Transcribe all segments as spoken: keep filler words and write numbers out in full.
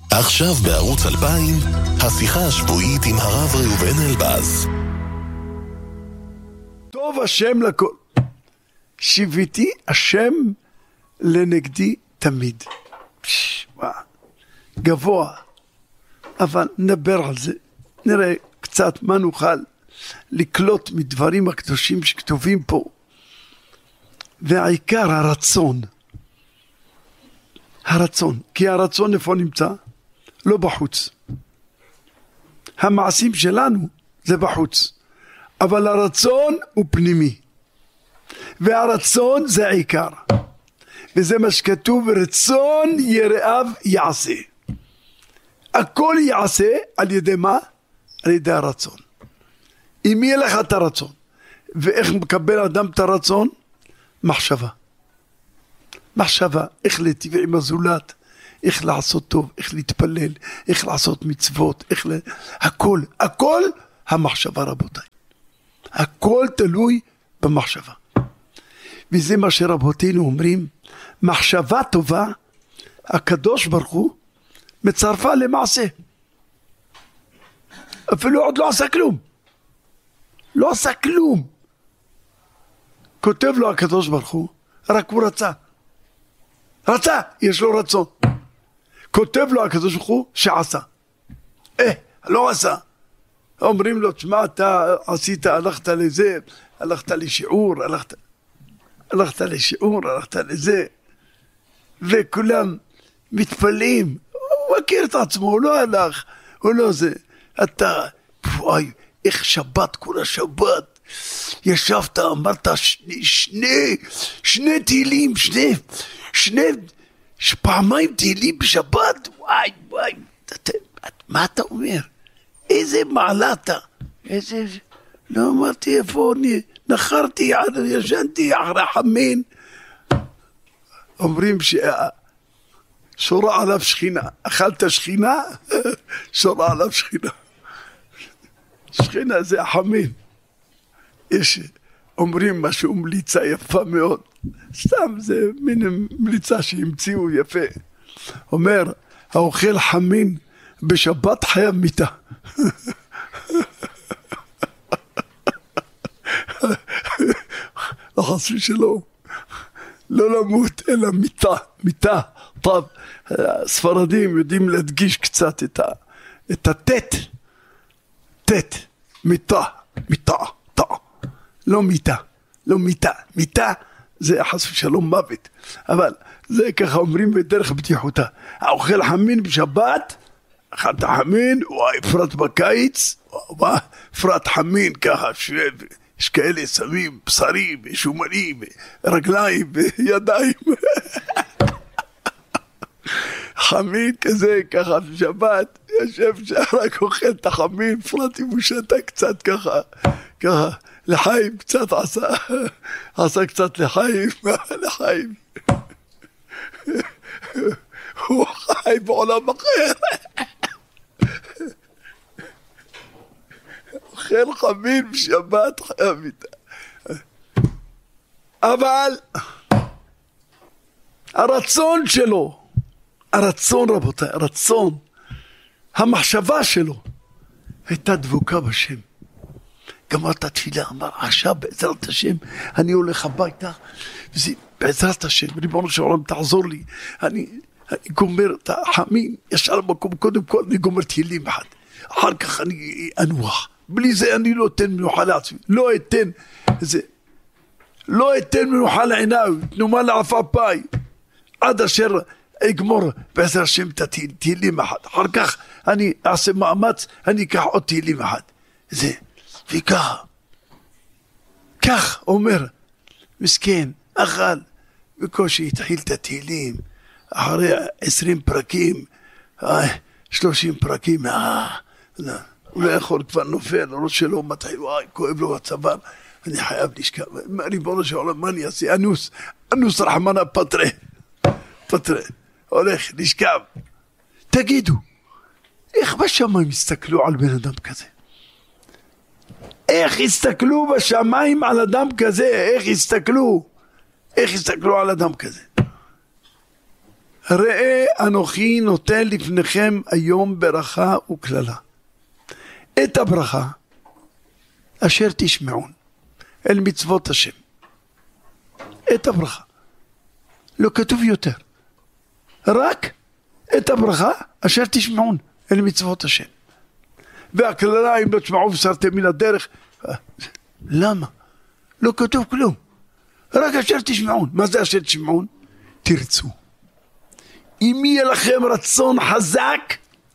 עכשיו בערוץ אלפיים, השיחה השבועית עם הרב ראובן אלבז. טוב השם לכל, שיביתי השם לנגדי תמיד. פש, וואו, גבוה, אבל נדבר על זה, נראה קצת מה נוכל לקלוט מדברים הקדושים שכתובים פה. והעיקר הרצון, הרצון, כי הרצון איפה נמצא? לא בחוץ. המעשים שלנו זה בחוץ, אבל הרצון הוא פנימי, והרצון זה העיקר, וזה מה שכתוב, רצון יראיו יעשה. הכל יעשה על ידי מה? על ידי הרצון. אם יהיה לך את הרצון, ואיך מקבל אדם את הרצון? מחשבה. מחשבה, איך להיטיב עם הזולת, איך לעשות טוב, איך להתפלל, איך לעשות מצוות, איך ל... הכל, הכל המחשבה רבותיי. הכל תלוי במחשבה. וזה מה שרבותינו אומרים, מחשבה טובה, הקדוש ברוך הוא מצרפה למעשה. אפילו עוד לא עשה כלום. לא עשה כלום. כותב לו הקדוש ברוך הוא, רק הוא רצה. רצה, יש לו רצון. כותב לו הקדוש ברוך הוא שעשה. אה, לא עשה. אומרים לו, תשמע, אתה עשית, הלכת לזה, הלכת לשיעור, הלכת, הלכת לשיעור, הלכת לזה, וכולם מתפלאים. הוא מכיר את עצמו, הוא לא הלך, הוא לא זה. אתה, וואי, איך שבת, כל השבת, ישבת, אמרת שני, שני, שני תהילים, שני, שני, פעמיים תהילים בשבת, וואי, וואי, אתה, מה אתה אומר? איזה מעלה אתה? איזה, לא אמרתי איפה אני, נחרתי, ישנתי אחרי חמין. אומרים ששורה עליו שכינה, אכלת שכינה? שורה עליו שכינה. שכינה זה החמין. יש, אומרים משהו מליצה יפה מאוד, סתם זה מין מליצה שהמציאו יפה. אומר, האוכל חמין בשבת חייב מיתה. לא חסוי שלא, לא למות אלא מיתה, מיתה. טוב, הספרדים יודעים להדגיש קצת את, ה, את התת, תת, מיתה, מיתה, תה. לא מיתה, לא מיתה, מיתה זה חס ושלום מוות, אבל זה ככה אומרים בדרך בטיחותה. האוכל חמין בשבת, אכלת חמין, וואי, פרט בקיץ, וואי, פרט חמין ככה, יש כאלה שמים בשרים, שומנים, רגליים וידיים. חמין כזה, ככה בשבת, יושב שרק אוכל את החמין, פרט אם הוא שתה קצת ככה, ככה, לחיים קצת עשה, עשה קצת לחיים, לחיים. הוא חי בעולם אחר. אוכל חמין בשבת חייב איתה. אבל הרצון שלו, הרצון רבותיי, הרצון, המחשבה שלו, הייתה דבוקה בשם. גמר את התפילה, אמר, עכשיו בעזרת השם, אני הולך הביתה, וזה בעזרת השם, ריבונו של עולם, תעזור לי, אני, אני גומר את החמין, ישר למקום, קודם כל אני גומר תהילים אחד, אחר כך אני אנוח, בלי זה אני לא אתן מנוחה לעצמי, לא אתן, זה, לא אתן מנוחה לעיניו, תנומה לעפה פי, עד אשר אגמור בעזרת השם את התהילים אחד, אחר כך אני אעשה מאמץ, אני אקח עוד תהילים אחד, זה, וכך, כך אומר, מסכן, אכל, בקושי התחיל את התהילים, אחרי עשרים פרקים, שלושים פרקים, אה, הוא לא יכול, כבר נופל, ראש שלו מתי, וואי, כואב לו הצוואר, אני חייב לשכב, ריבונו של עולם, מה אני אעשה? אנוס, אנוס רחמנה פטרה, פטרה, הולך, לשכב. תגידו, איך בשמיים הסתכלו על בן אדם כזה? איך הסתכלו בשמיים על אדם כזה? איך הסתכלו? איך הסתכלו על אדם כזה? ראה אנוכי נותן לפניכם היום ברכה וכללה. את הברכה אשר תשמעון אל מצוות השם. את הברכה. לא כתוב יותר. רק את הברכה אשר תשמעון אל מצוות השם. והכללה אם לא תשמעו וסרתם מן הדרך. למה? לא כתוב כלום. רק אשר תשמעון. מה זה אשר תשמעון? תרצו. אם יהיה לכם רצון חזק,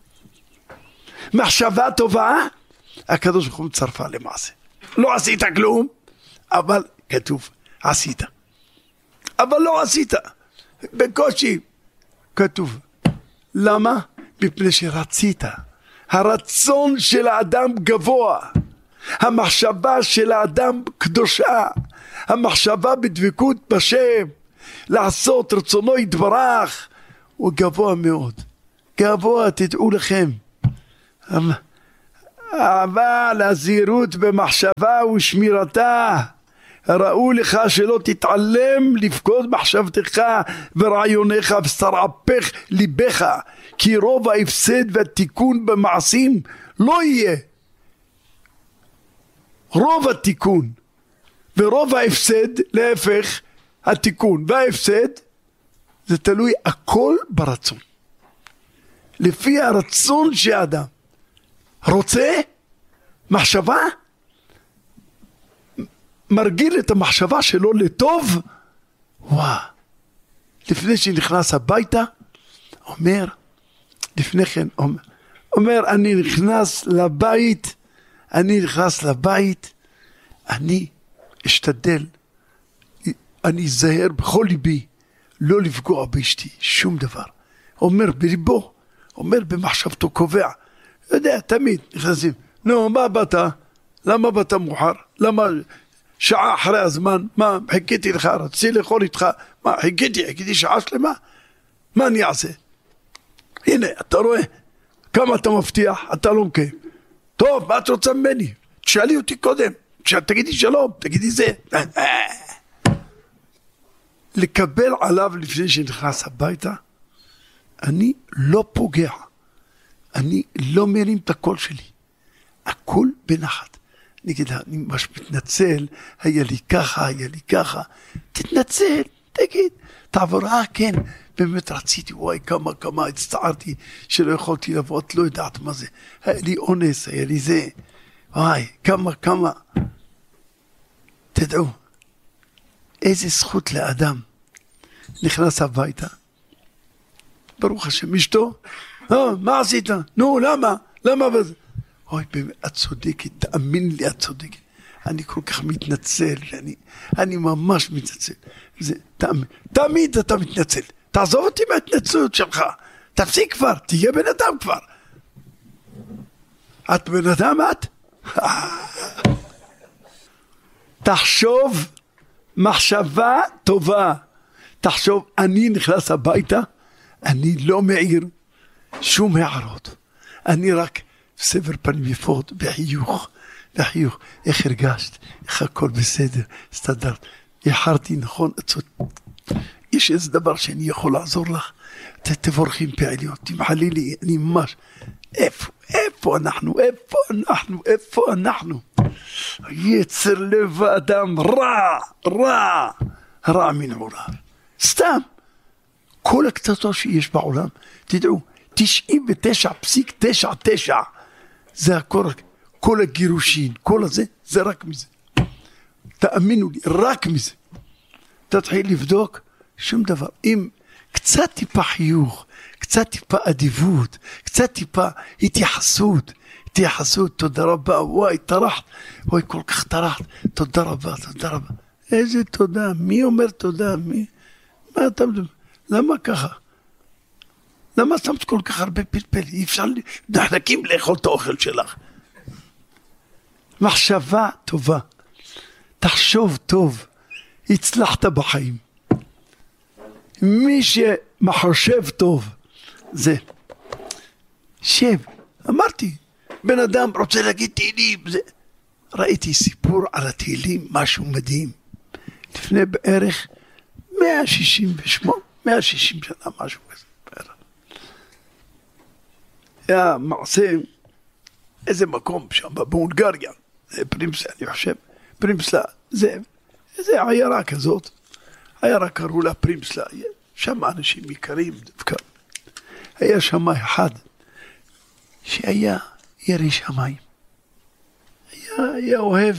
מחשבה טובה, הקדוש ברוך הוא מצרפה למעשה. לא עשית כלום, אבל כתוב, עשית. אבל לא עשית. בקושי כתוב. למה? מפני שרצית. הרצון של האדם גבוה. המחשבה של האדם קדושה. המחשבה בדבקות בשם. לעשות רצונו יתברך. הוא גבוה מאוד. גבוה, תדעו לכם. אבל הזהירות במחשבה ושמירתה. ראו לך שלא תתעלם לפקוד מחשבתך ורעיונך ושרעפך ליבך, כי רוב ההפסד והתיקון במעשים לא יהיה. רוב התיקון ורוב ההפסד, להפך, התיקון וההפסד, זה תלוי הכל ברצון. לפי הרצון שהאדם רוצה, מחשבה, מרגיל את המחשבה שלו לטוב. וואו, לפני שנכנס הביתה, אומר, לפני כן, אומר, אומר אני נכנס לבית, אני נכנס לבית, אני אשתדל, אני זהר בכל ליבי, לא לפגוע באשתי, שום דבר. אומר בליבו, אומר במחשבתו, קובע, יודע, תמיד נכנסים, נו, מה באת? למה באת מאוחר? למה שעה אחרי הזמן? מה, חיכיתי לך, רציתי לאכול איתך, מה, חיכיתי, חיכיתי שעה שלמה? מה אני אעשה? הנה, אתה רואה, כמה אתה מבטיח, אתה לא מקיים. טוב, מה את רוצה ממני? תשאלי אותי קודם, תגידי שלום, תגידי זה. לקבל עליו לפני שנכנס הביתה, אני לא פוגע, אני לא מרים את הקול שלי, הכל בנחת. נגיד, אני ממש מתנצל, היה לי ככה, היה לי ככה, תתנצל, תגיד, תעבור, אה כן, באמת רציתי, וואי, כמה כמה הצטערתי שלא יכולתי לבוא, את לא יודעת מה זה, היה לי אונס, היה לי זה, וואי, כמה כמה. תדעו, איזה זכות לאדם נכנס הביתה, ברוך השם, אשתו, אה, מה עשית? נו, למה? למה בזה? אוי, באמת, את צודקת, תאמין לי, את צודקת. אני כל כך מתנצל, אני, אני ממש מתנצל. זה, תאמין, תמיד אתה מתנצל. תעזוב אותי מההתנצלות שלך. תפסיק כבר, תהיה בן אדם כבר. את בן אדם, את? תחשוב מחשבה טובה. תחשוב, אני נכנס הביתה, אני לא מעיר שום הערות. אני רק סבר פנים יפות, בחיוך, בחיוך. איך הרגשת? איך הכל בסדר? הסתדרת? איחרתי, נכון? יש איזה דבר שאני יכול לעזור לך? תבורכים פעיליות, תמחלי לי, אני ממש. איפה, איפה אנחנו? איפה אנחנו? איפה אנחנו? יצר לב האדם רע, רע, רע מנעוריו. סתם. כל הקצתו שיש בעולם, תדעו, תשעים ותשע פסיק תשע תשע, זה הכל, כל הגירושין, כל הזה, זה רק מזה. תאמינו לי, רק מזה. תתחיל לבדוק שום דבר. אם קצת טיפה חיוך, קצת טיפה אדיבות, קצת טיפה התייחסות, התייחסות, תודה רבה, וואי, תרחת, וואי, כל כך תרחת, תודה רבה, תודה רבה. איזה תודה? מי אומר תודה? מי? מה אתה מדבר? למה ככה? למה שמת כל כך הרבה פלפל? אי אפשר להקים לאכול את האוכל שלך. מחשבה טובה. תחשוב טוב. הצלחת בחיים. מי שמחשב טוב, זה. שב. אמרתי, בן אדם רוצה להגיד תהילים. זה. ראיתי סיפור על התהילים, משהו מדהים. לפני בערך מאה שישים ושמונה, מאה שישים שנה, משהו כזה. היה מעשה, איזה מקום שם, בהונגריה, פרימסלה, אני חושב, פרימסלה, זה, זה עיירה כזאת, עיירה קראו לה פרימסלה, שם אנשים יקרים דווקא. היה שם אחד שהיה ירא שמיים, היה, היה אוהב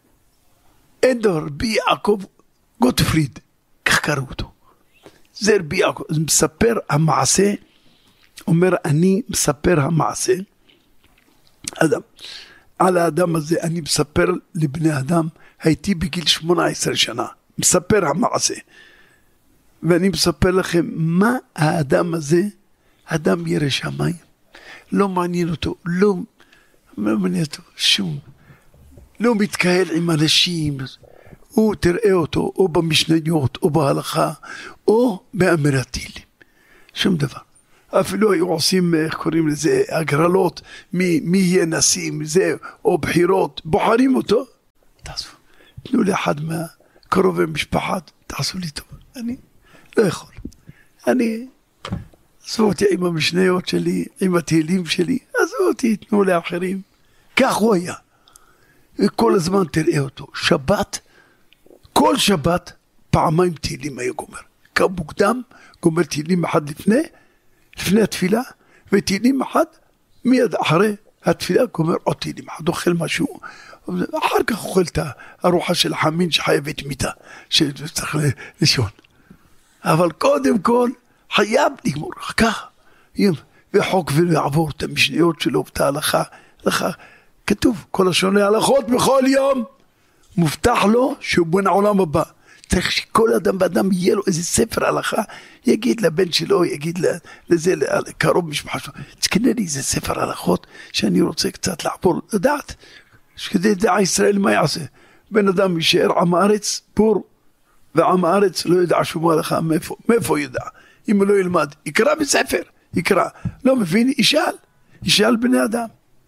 אדור רבי יעקב גוטפריד, כך קראו אותו. זה רבי יעקב, מספר המעשה, אומר אני מספר המעשה, אדם, על האדם הזה אני מספר לבני אדם, הייתי בגיל שמונה עשרה שנה, מספר המעשה, ואני מספר לכם מה האדם הזה, אדם ירא שמיים, לא מעניין אותו, לא, לא מעניין אותו, שום, לא מתקהל עם אנשים, הוא תראה אותו או במשניות או בהלכה או באמירת תהילים, שום דבר. אפילו היו עושים, איך קוראים לזה, הגרלות, מי, מי יהיה נשיא, זה, או בחירות, בוחרים אותו, תעשו, תנו לאחד מהקרובי משפחה, תעשו לי טוב, אני לא יכול, אני, עזבו אותי עם המשניות שלי, עם התהילים שלי, עזבו אותי, תנו לאחרים, כך הוא היה, וכל הזמן תראה אותו, שבת, כל שבת, פעמיים תהילים היה גומר, קם מוקדם, גומר תהילים אחד לפני, לפני התפילה, ותהילים אחד, מיד אחרי התפילה, גומר עוד תהילים אחד, אוכל משהו, אחר כך אוכל את הארוחה של החמין שחייבת מיטה, שצריך לישון. אבל קודם כל, חייב לגמור, כך, וחוק ולעבור את המשניות שלו, את ההלכה, הלכה, כתוב, כל השונה הלכות בכל יום, מובטח לו שהוא בן העולם הבא. צריך שכל אדם ואדם יהיה לו איזה ספר הלכה, יגיד לבן שלו, יגיד לזה, לקרוב משפחה שלו, תקנה לי איזה ספר הלכות, שאני רוצה קצת לעבור, לדעת, שכדי דעה ישראל מה יעשה? בן אדם יישאר עם הארץ, פור, ועם הארץ לא ידע שום הלכה, מאיפה, מאיפה ידע? אם הוא לא ילמד, יקרא בספר, יקרא, לא מבין, ישאל, ישאל בני אדם.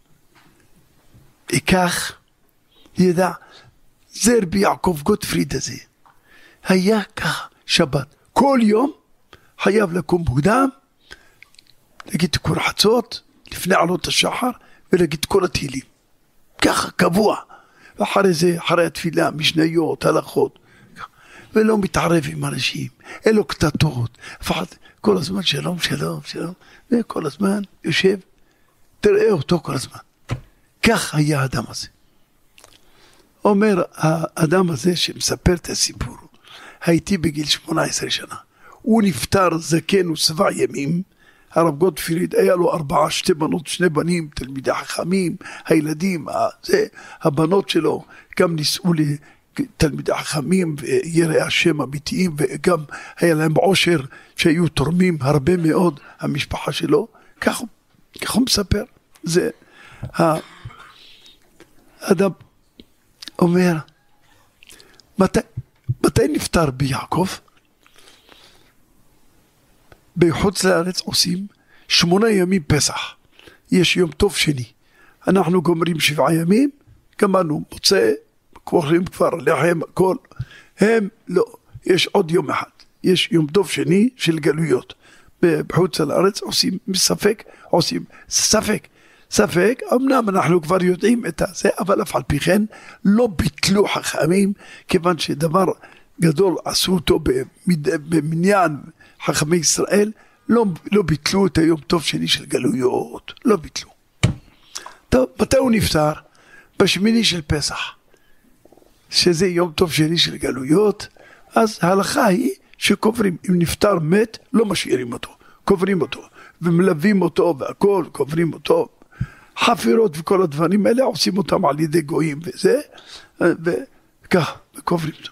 ייקח, ידע, זה רבי יעקב גוטפריד הזה, היה כך שבת, כל יום חייב לקום מוקדם, להגיד תיקון חצות, לפני עלות השחר, ולהגיד כל התהילים, ככה קבוע, ואחרי זה, אחרי התפילה, משניות, הלכות, ולא מתערב עם אנשים, אין לו קטטות, כל הזמן שלום, שלום, שלום, וכל הזמן יושב, תראה אותו כל הזמן, כך היה האדם הזה. אומר האדם הזה שמספר את הסיפור, הייתי בגיל שמונה עשרה שנה, הוא נפטר זקן ושבע ימים, הרב גוטפריד היה לו ארבעה, שתי בנות, שני בנים, תלמידי חכמים, הילדים, זה, הבנות שלו גם נישאו לתלמידי חכמים ויראי השם אמיתיים, וגם היה להם עושר שהיו תורמים הרבה מאוד, המשפחה שלו, כך, כך הוא מספר, זה האדם, אומר, מתי, מתי נפטר ביעקב? בחוץ לארץ עושים שמונה ימים פסח. יש יום טוב שני. אנחנו גומרים שבעה ימים, גמרנו, מוצא, קוראים כבר לחם, הכל. הם לא, יש עוד יום אחד. יש יום טוב שני של גלויות. בחוץ לארץ עושים מספק, עושים ספק. ספק, אמנם אנחנו כבר יודעים את זה, אבל אף על פי כן לא ביטלו חכמים, כיוון שדבר גדול עשו אותו במניין חכמי ישראל, לא, לא ביטלו את היום טוב שני של גלויות, לא ביטלו. טוב, מתי הוא נפטר? בשמיני של פסח, שזה יום טוב שני של גלויות, אז ההלכה היא שקוברים, אם נפטר מת, לא משאירים אותו, קוברים אותו, ומלווים אותו והכל, קוברים אותו, חפירות וכל הדברים האלה עושים אותם על ידי גויים וזה, וכך, וקוברים אותם.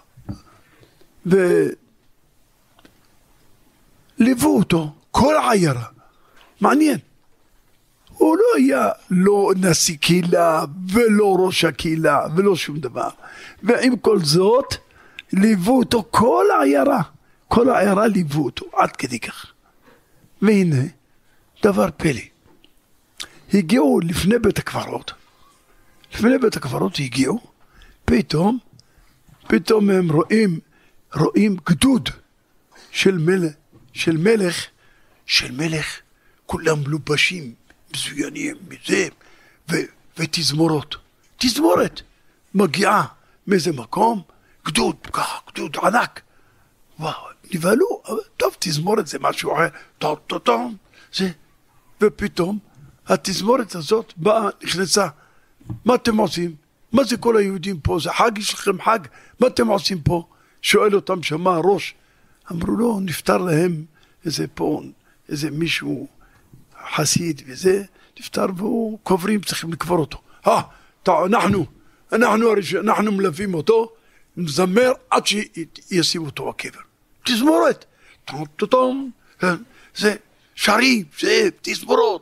וליוו אותו, כל העיירה, מעניין. הוא לא היה לא נשיא קהילה, ולא ראש הקהילה, ולא שום דבר. ועם כל זאת, ליוו אותו כל העיירה, כל העיירה ליוו אותו, עד כדי כך. והנה, דבר פלא. הגיעו לפני בית הקברות, לפני בית הקברות הגיעו, פתאום, פתאום הם רואים, רואים גדוד של מלך, של מלך, של מלך, כולם מלובשים מזוינים, מזה, ו, ותזמורות. תזמורת מגיעה מאיזה מקום, גדוד, ככה, גדוד ענק. וואו, נבהלו, טוב, תזמורת זה משהו אחר, טוב, טוב, טוב, זה, ופתאום התזמורת הזאת באה, נכנסה. מה אתם עושים? מה זה כל היהודים פה? זה חג, יש לכם חג? מה אתם עושים פה? שואל אותם שמה הראש. אמרו לו, נפטר להם איזה פה, איזה מישהו חסיד וזה, נפטר והוא קוברים, צריכים לקבור אותו. אה, אנחנו, אנחנו, אנחנו מלווים אותו, נזמר עד שישימו אותו בקבר. תזמורת, טום, טום, זה שרים, זה תזמורות.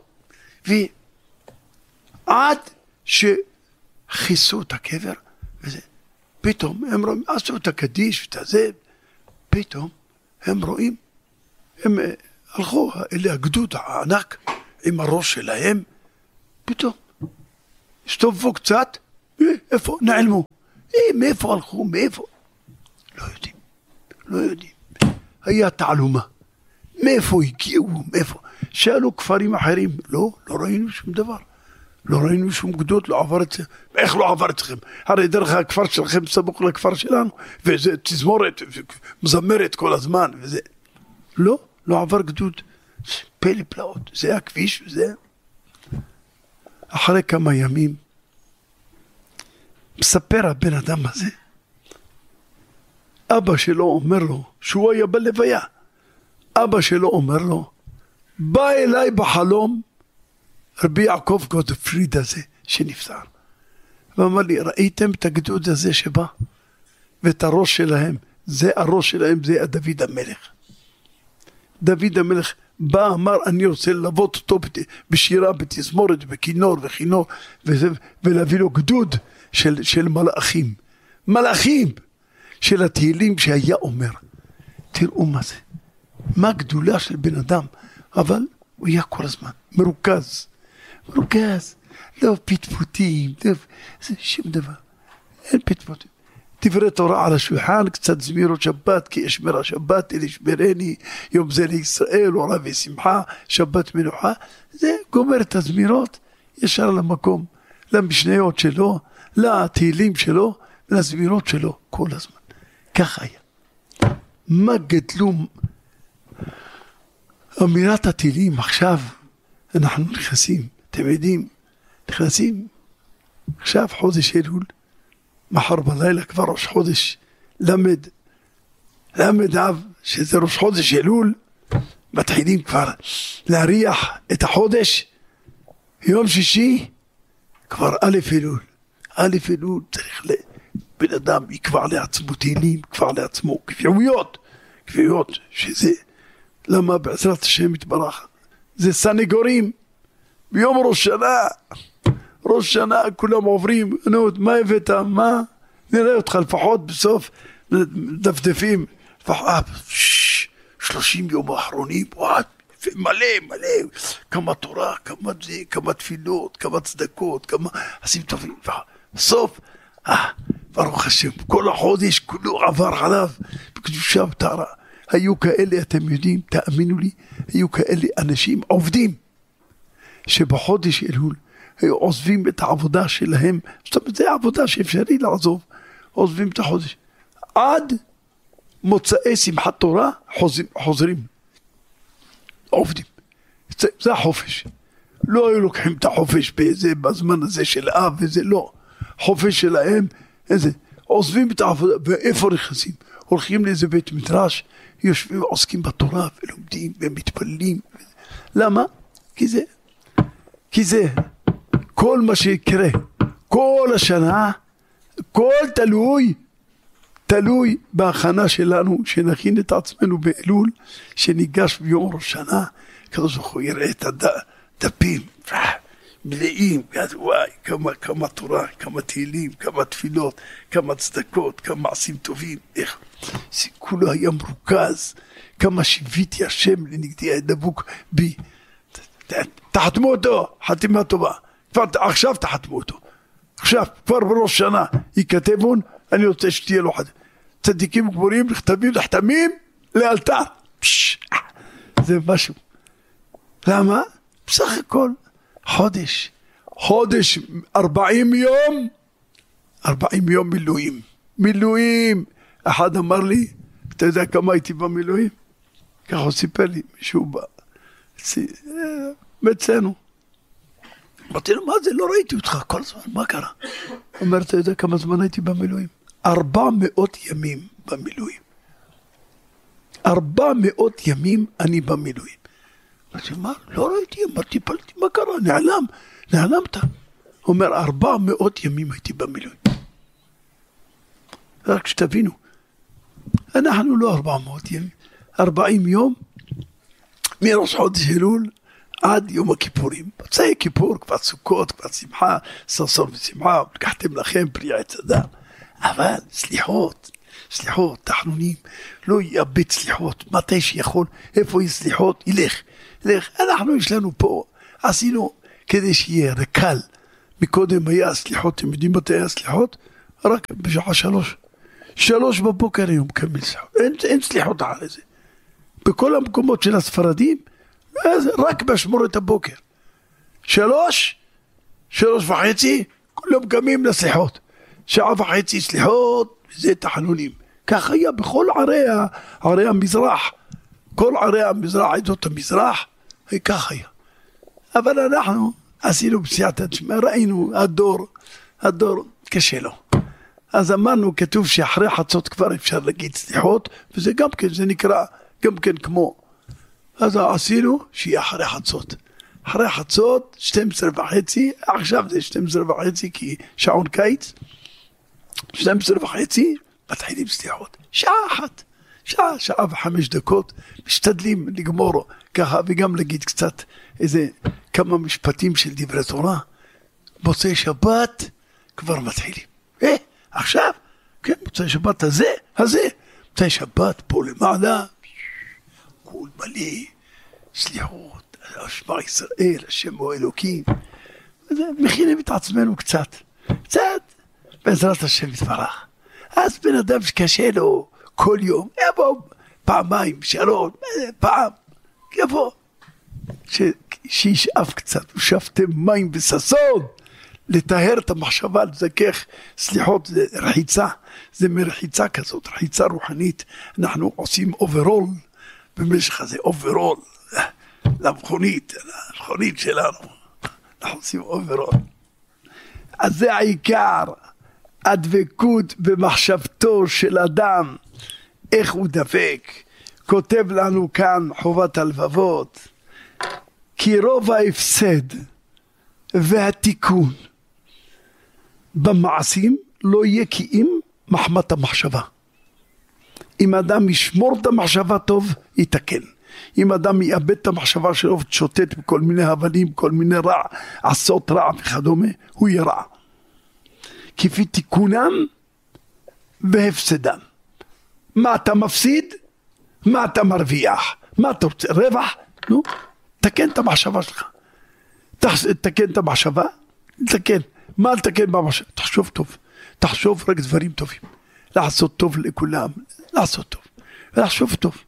ועד שחיסו את הקבר, וזה, פתאום הם רואים, עשו את הקדיש ואת הזה, פתאום הם רואים, הם הלכו אלה הגדוד הענק עם הראש שלהם, פתאום הסתובבו קצת, איפה נעלמו, מאיפה הלכו, מאיפה, לא יודעים, לא יודעים, היה תעלומה, מאיפה הגיעו, מאיפה, שאלו כפרים אחרים, לא, לא ראינו שום דבר, לא ראינו שום גדוד, לא עבר אצלכם, איך לא עבר אצלכם, הרי דרך הכפר שלכם סמוך לכפר שלנו, וזה תזמורת, מזמרת כל הזמן, וזה, לא, לא עבר גדוד, פלא פלאות, זה הכביש וזה. אחרי כמה ימים, מספר הבן אדם הזה, אבא שלו אומר לו, שהוא היה בלוויה, אבא שלו אומר לו, בא אליי בחלום, רבי יעקב גוטפריד הזה שנפטר, ואמר לי, ראיתם את הגדוד הזה שבא, ואת הראש שלהם, זה הראש שלהם, זה דוד המלך. דוד המלך בא, אמר, אני רוצה ללוות אותו בשירה, בתזמורת, בכינור וכינור, ולהביא לו גדוד של, של מלאכים. מלאכים של התהילים שהיה אומר. תראו מה זה. מה גדולה של בן אדם, אבל הוא היה כל הזמן מרוכז. מרוכז. לא פטפוטים, לא, זה שום דבר. אין פטפוטים. דברי תורה על השולחן, קצת זמירות שבת, כי אשמר השבת, אל ישמרני, יום זה לישראל, עולה ושמחה, שבת מנוחה, זה גומר את הזמירות, ישר למקום, למשניות שלו, לתהילים שלו, לזמירות שלו, כל הזמן. ככה היה. מה גדלו, אמירת התהילים, עכשיו אנחנו נכנסים, אתם יודעים, נכנסים, עכשיו חודש אלול, מחר בלילה כבר ראש חודש למד, למד אב, שזה ראש חודש אלול, מתחילים כבר להריח את החודש, יום שישי, כבר א' אלול, א' אלול צריך לבן אדם יקבע לעצמו תהילים, יקבע לעצמו קביעויות, קביעויות שזה, למה בעזרת השם יתברך, זה סנגורים, ביום ראש שנה, ראש שנה כולם עוברים, נו, מה הבאת, מה? נראה אותך לפחות בסוף, דפדפים, שלושים יום האחרונים, מלא, מלא, כמה תורה, כמה זה, כמה תפילות, כמה צדקות, כמה עשים טובים, בסוף, ברוך השם, כל החודש כולו עבר עליו, בקדושה וטהרה, היו כאלה, אתם יודעים, תאמינו לי, היו כאלה אנשים עובדים, שבחודש אלול, היו עוזבים את העבודה שלהם, זאת אומרת, זה העבודה שאפשרי לעזוב, עוזבים את החודש. עד מוצאי שמחת תורה, חוזרים, חוזרים. עובדים. זה, זה החופש. לא היו לוקחים את החופש באיזה, בזמן הזה של אב וזה לא. חופש שלהם, איזה, עוזבים את העבודה, ואיפה נכנסים? הולכים לאיזה בית מדרש, יושבים ועוסקים בתורה, ולומדים, ומתפללים. למה? כי זה, כי זה, כל מה שיקרה, כל השנה, כל תלוי, תלוי בהכנה שלנו, שנכין את עצמנו באלול, שניגש ביום ראש שנה, כזו זוכו יראה את הדפים, מלאים, וואי, כמה, כמה תורה, כמה תהילים, כמה תפילות, כמה צדקות, כמה מעשים טובים, איך, זה כולו היה מרוכז, כמה שיוויתי השם לנגדי הדבוק בי, תחתמו אותו, חתימה טובה, כבר עכשיו תחתמו אותו, עכשיו כבר בראש שנה ייכתבון, אני רוצה שתהיה לו חד, צדיקים גמורים נכתבים לחתמים לאלתר, פש, זה משהו, למה? בסך הכל חודש, חודש, ארבעים יום, ארבעים יום מילואים, מילואים. אחד אמר לי, אתה יודע כמה הייתי במילואים? ככה הוא סיפר לי, מישהו בא, מצאנו. אמרתי לו, מה זה? לא ראיתי אותך כל הזמן, מה קרה? אומר, אתה יודע כמה זמן הייתי במילואים? ארבע מאות ימים במילואים. ארבע מאות ימים אני במילואים. אמרתי, מה? לא ראיתי, אמרתי, פלתי, מה קרה? נעלם, נעלמת. אומר, ארבע מאות ימים הייתי במילואים. רק שתבינו, אנחנו לא ארבע מאות ימים, ארבעים יום, מראש חודש אלול, עד יום הכיפורים. בצעי כיפור, כבר סוכות, כבר שמחה, ששון ושמחה, לקחתם לכם פרי עץ אדם. אבל סליחות, סליחות, תחנונים, לא יאבד סליחות, מתי שיכול, איפה יש סליחות, ילך, ילך. אנחנו יש לנו פה, עשינו כדי שיהיה רקל. מקודם היה סליחות, אתם יודעים מתי היה סליחות? רק בשעה שלוש. שלוש בבוקר היום מקבל סליחות. אין, אין סליחות אחרי זה. בכל המקומות של הספרדים, רק באשמורת הבוקר. שלוש, שלוש וחצי, כולם קמים לסליחות. שעה וחצי סליחות, וזה תחנונים. כך היה בכל ערי, ערי המזרח. כל ערי המזרח, עדות המזרח, כך היה. אבל אנחנו עשינו בסייעתא דשמיא, ראינו הדור, הדור קשה לו. אז אמרנו, כתוב שאחרי חצות כבר אפשר להגיד סליחות, וזה גם כן, זה נקרא גם כן כמו. אז עשינו שיהיה אחרי חצות. אחרי חצות, שתים עשרה וחצי, עכשיו זה שתים עשרה וחצי כי שעון קיץ, שתים עשרה וחצי, מתחילים סליחות. שעה אחת, שעה, שעה וחמש דקות, משתדלים לגמור ככה, וגם להגיד קצת איזה כמה משפטים של דברי תורה. מוצאי שבת כבר מתחילים. אה, עכשיו, כן, מוצאי שבת הזה, הזה, מוצאי שבת פה למעלה, כול מלא, סליחות, שמע ישראל, השם הוא אלוקים. מכינים את עצמנו קצת, קצת, בעזרת השם יתברך. אז בן אדם שקשה לו כל יום, יבוא פעמיים, שלוש, פעם, יבוא. שישאף קצת, ושאפתם מים וששון, לטהר את המחשבה, לזכך, סליחות, זה רחיצה, זה מרחיצה כזאת, רחיצה רוחנית. אנחנו עושים אוברול, במשך הזה אוברול, למכונית, למכונית שלנו, אנחנו עושים אוברול. אז זה העיקר, הדבקות במחשבתו של אדם, איך הוא דבק. כותב לנו כאן חובת הלבבות, כי רוב ההפסד והתיקון במעשים לא יהיה כי אם מחמת המחשבה. אם אדם ישמור את המחשבה טוב, יתקן. אם אדם יאבד את המחשבה שלו ותשוטט בכל מיני הבלים, כל מיני רע, עשות רע וכדומה, הוא ירע. כפי תיקונם והפסדם. מה אתה מפסיד? מה אתה מרוויח? מה אתה רוצה? רווח? נו, תקן את המחשבה שלך. תקן את המחשבה? תקן. מה לתקן במחשבה? תחשוב טוב. תחשוב רק דברים טובים. לעשות טוב לכולם. לעשות טוב. ולחשוב טוב.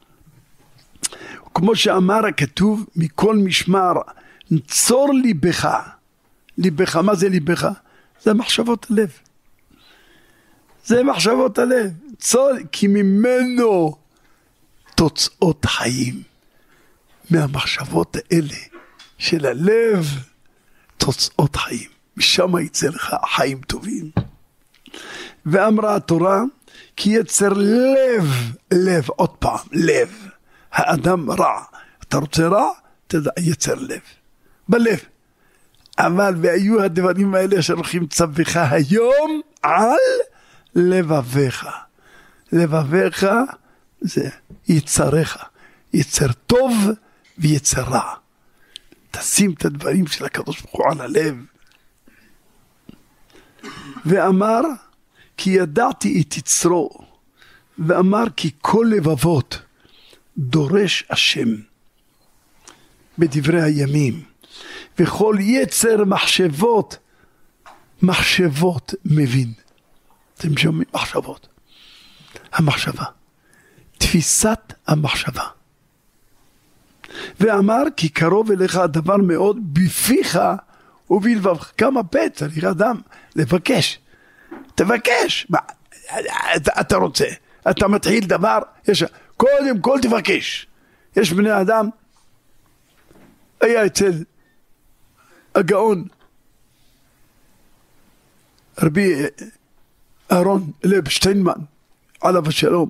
כמו שאמר הכתוב, מכל משמר, נצור ליבך. ליבך, מה זה ליבך? זה מחשבות הלב. זה מחשבות הלב. צור, כי ממנו תוצאות חיים. מהמחשבות האלה של הלב, תוצאות חיים. משם יצא לך חיים טובים. ואמרה התורה, כי יצר לב, לב, עוד פעם, לב. האדם רע. אתה רוצה רע? תדע, יצר לב. בלב. אבל והיו הדברים האלה שהולכים צווך היום על לבביך. לבביך זה יצריך. יצר טוב ויצר רע. תשים את הדברים של הקדוש ברוך הוא על הלב. ואמר, כי ידעתי את יצרו. ואמר, כי כל לבבות דורש השם. בדברי הימים. וכל יצר מחשבות, מחשבות מבין. אתם שומעים? מחשבות. המחשבה. תפיסת המחשבה. ואמר כי קרוב אליך הדבר מאוד בפיך ובלבבך. כמה פה צריך אדם לבקש, תבקש. מה, אתה, אתה רוצה, אתה מתחיל דבר, יש, קודם כל תבקש. יש בני אדם, היה אצל הגאון רבי אהרון לב שטיינמן עליו השלום,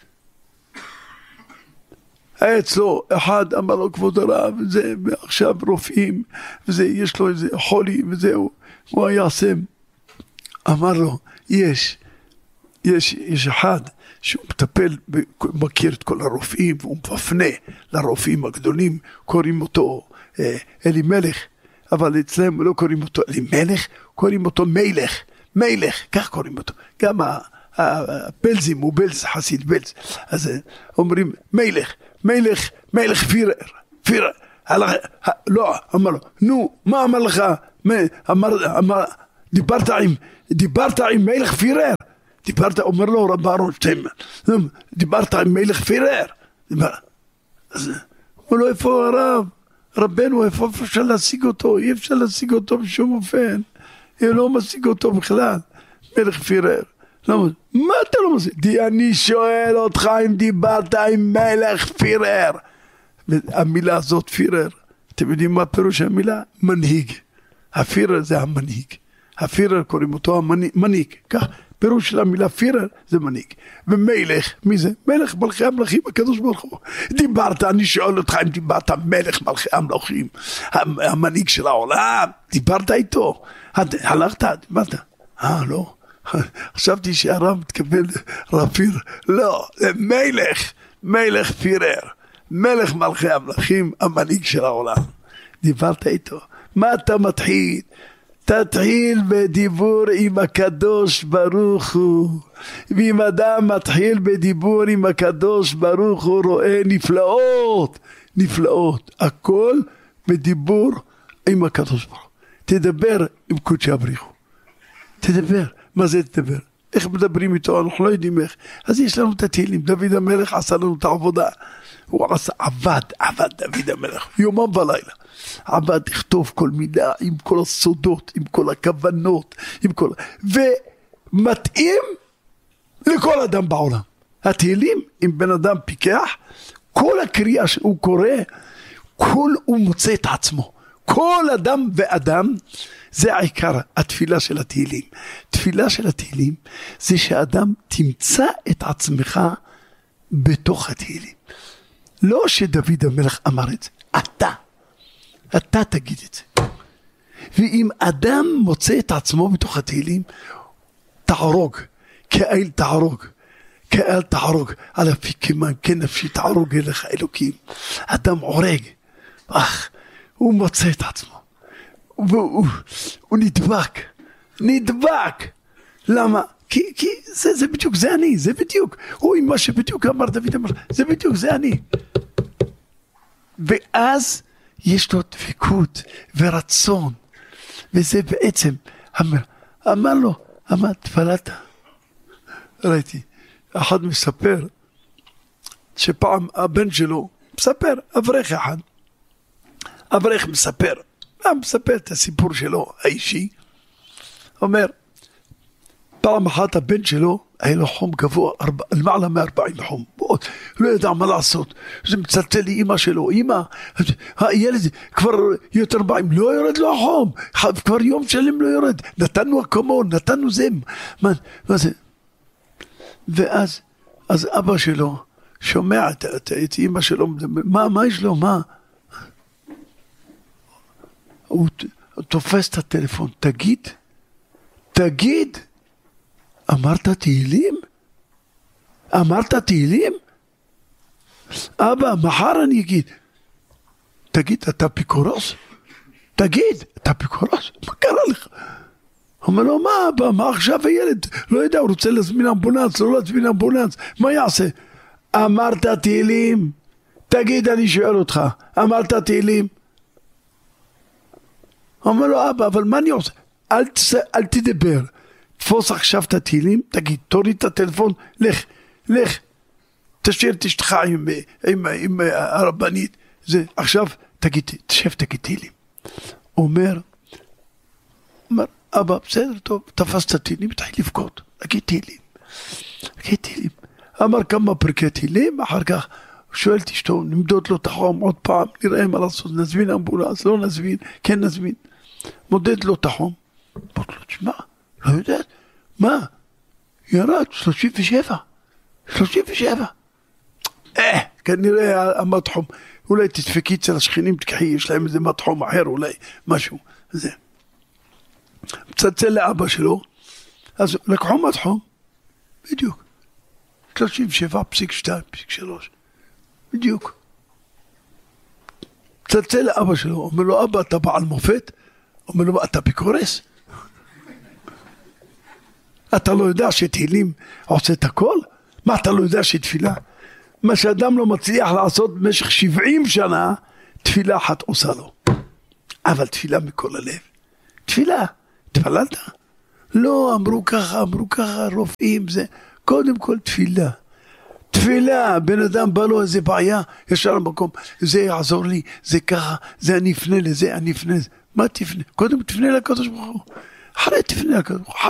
היה אצלו אחד, אמר לו כבוד הרב, וזה עכשיו רופאים, וזה יש לו איזה חולי וזהו, הוא היה עושה, אמר לו יש יש יש אחד שהוא מטפל, מכיר את כל הרופאים, והוא מפנה לרופאים הגדולים, קוראים אותו אה, אלי מלך, אבל אצלם לא קוראים אותו אלי מלך, קוראים אותו מלך, מלך, כך קוראים אותו. גם הבלזים הוא בלז, חסיד בלז, אז אומרים מלך, מלך, מלך פירר, פירר, לא, אמר לו, נו, מה אמר לך, אמר, אמר, דיברת עם, דיברת עם מלך פירר, דיברת, אומר לו רב אהרון שטיינמן, דיברת עם מלך פירר, אז הוא לא, איפה הרב, רבנו, איפה אפשר להשיג אותו, אי אפשר להשיג אותו בשום אופן, לא משיג אותו בכלל, מלך פירר. למה? מה אתה לא משיג? אני שואל אותך אם דיברת עם מלך פירר. המילה הזאת פירר, אתם יודעים מה פירוש המילה? מנהיג. הפירר זה המנהיג. הפירר קוראים אותו המנהיג. כך, פירוש של המילה פירר זה מנהיג. ומלך, מי זה? מלך מלכי המלכים, הקדוש ברוך הוא. דיברת, אני שואל אותך אם דיברת מלך מלכי המלכים, המנהיג של העולם, דיברת איתו. הלכת, דיברת. אה, לא. חשבתי שהרב מתקבל רב פירר. לא, זה מלך, מלך פירר. מלך מלכי המלכים, המנהיג של העולם. דיברת איתו. מה אתה מתחיל? תתחיל בדיבור עם הקדוש ברוך הוא. ואם אדם מתחיל בדיבור עם הקדוש ברוך הוא, רואה נפלאות, נפלאות. הכל בדיבור עם הקדוש ברוך הוא. תדבר עם קודשי הבריך הוא. תדבר. מה זה תדבר? איך מדברים איתו? אנחנו לא יודעים איך. אז יש לנו את התהילים. דוד המלך עשה לנו את העבודה. הוא עשה, עבד, עבד דוד המלך. יומם ולילה. עבד, לכתוב כל מידה, עם כל הסודות, עם כל הכוונות, עם כל... ומתאים לכל אדם בעולם. התהילים, אם בן אדם פיקח, כל הקריאה שהוא קורא, כל הוא מוצא את עצמו. כל אדם ואדם, זה העיקר, התפילה של התהילים. תפילה של התהילים, זה שאדם תמצא את עצמך בתוך התהילים. לא שדוד המלך אמר את זה, אתה. אתה תגיד את זה. ואם אדם מוצא את עצמו בתוך התהילים, תערוג, כאל תערוג, כאל תערוג, על הפי כמן, כנפשי תערוג אליך אלוקים. אדם עורג, אך, הוא מוצא את עצמו. והוא הוא נדבק, נדבק. למה? כי, כי זה, זה בדיוק, זה אני, זה בדיוק. הוא עם מה שבדיוק אמר דוד אמר, זה בדיוק, זה אני. ואז יש לו דבקות ורצון, וזה בעצם, אמר, אמר לו, אמר, תפלת. ראיתי, אחד מספר, שפעם הבן שלו, מספר, אברך אחד, אברך מספר, מספר את הסיפור שלו, האישי, אומר, פעם אחת הבן שלו, היה לו חום גבוה, למעלה מארבעים חום, לא ידע מה לעשות, זה מצלצל לי אמא שלו, אמא, הילד כבר יותר ארבעים, לא יורד לו החום, כבר יום שלם לא יורד, נתנו אקמון, נתנו זה, מה, מה זה? ואז, אז אבא שלו, שומע את, את, את אמא שלו, מה, מה יש לו, מה? הוא תופס את הטלפון, תגיד, תגיד, אמרת תהילים? אמרת תהילים? אבא, מחר אני אגיד. תגיד, אתה פיקורוס? תגיד, אתה פיקורוס? מה קרה לך? אומר לו, מה אבא, מה עכשיו הילד? לא יודע, הוא רוצה להזמין אמבולנס, לא להזמין אמבולנס, מה יעשה? אמרת תהילים? תגיד, אני שואל אותך, אמרת תהילים? אומר לו, אבא, אבל מה אני עושה? אל, אל תדבר. תפוס עכשיו את התהילים, תגיד, תוריד את הטלפון, לך, לך, תשאיר את אשתך עם, עם, עם הרבנית, זה, עכשיו תגיד, תשב תגיד תהילים. אומר, אומר, אבא, בסדר, טוב, תפס את התהילים, תחיל לבכות, תגיד תהילים, תגיד תהילים. אמר כמה פרקי תהילים, אחר כך שואל את אשתו, נמדוד לו את החום עוד פעם, נראה מה לעשות, נזמין אמבולנס, לא נזמין, כן נזמין. מודד לו את החום. אמר לו, תשמע, לא יודעת, מה? ירד, שלושים ושבע. שלושים ושבע. אה, כנראה המתחום, אולי תדפקי אצל השכנים, תקחי, יש להם איזה מתחום אחר, אולי משהו, זה. מצלצל לאבא שלו, אז לקחו מתחום, בדיוק. שלושים ושבע פסיק שתיים, פסיק שלוש. בדיוק. מצלצל לאבא שלו, אומר לו, אבא, אתה בעל מופת? אומר לו, אתה ביקורס? אתה לא יודע שתהילים עושה את הכל? מה, אתה לא יודע שתפילה? מה שאדם לא מצליח לעשות במשך שבעים שנה, תפילה אחת עושה לו. אבל תפילה מכל הלב. תפילה, תפללת? לא, אמרו ככה, אמרו ככה, רופאים, זה, קודם כל תפילה. תפילה, בן אדם בא לו איזה בעיה, ישר למקום, זה יעזור לי, זה ככה, זה אני אפנה לזה, אני אפנה לזה. מה תפנה? קודם תפנה לקדוש ברוך הוא. אחרי תפנה לקדוש ברוך הוא.